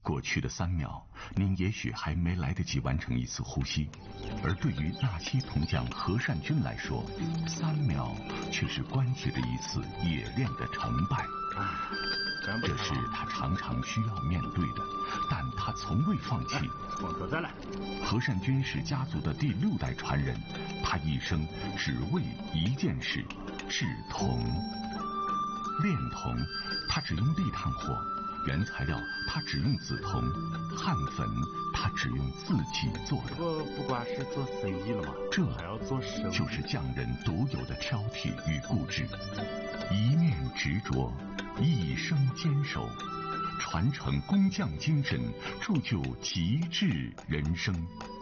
过去的3秒，您也许还没来得及完成一次呼吸，而对于纳西铜匠何善君来说，3秒却是关系着一次冶炼的成败。这是他常常需要面对的，但他从未放弃。何善君是家族的第6代传人，他一生只为一件事：制铜。炼铜，他只用砾炭火。原材料他只用紫铜，焊粉他只用自己做的。 不光是做生意了嘛， 这还要做生意， 就是匠人独有的挑剔与固执，一念执着，一生坚守，传承工匠精神，铸就极致人生。